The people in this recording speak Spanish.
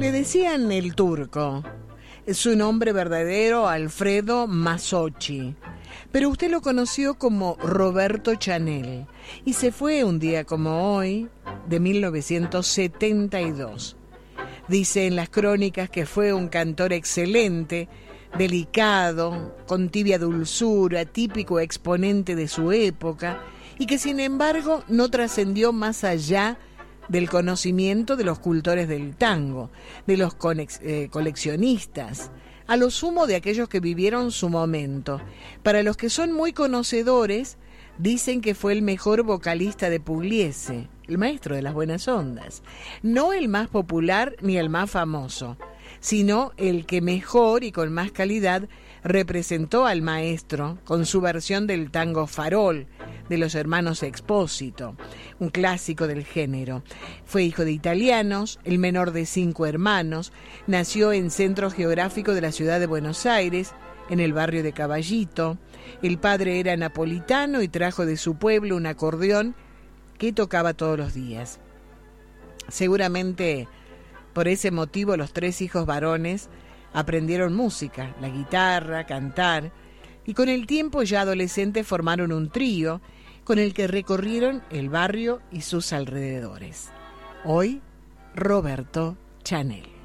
Le decían el Turco. Su nombre verdadero, Alfredo Masocchi. Pero usted lo conoció como Roberto Chanel. Y se fue un día como hoy, de 1972. Dice en las crónicas que fue un cantor excelente, delicado, con tibia dulzura, típico exponente de su época, y que sin embargo no trascendió más allá del conocimiento de los cultores del tango, de los coleccionistas, a lo sumo de aquellos que vivieron su momento. Para los que son muy conocedores, dicen que fue el mejor vocalista de Pugliese, el maestro de las buenas ondas. No el más popular ni el más famoso, sino el que mejor y con más calidad representó al maestro con su versión del tango Farol, de los hermanos Expósito, un clásico del género. Fue hijo de italianos, el menor de 5 hermanos, nació en centro geográfico de la ciudad de Buenos Aires, en el barrio de Caballito. El padre era napolitano y trajo de su pueblo un acordeón que tocaba todos los días. Seguramente por ese motivo los 3 hijos varones aprendieron música, la guitarra, cantar, y con el tiempo ya adolescentes formaron un trío con el que recorrieron el barrio y sus alrededores. Hoy, Roberto Chanel.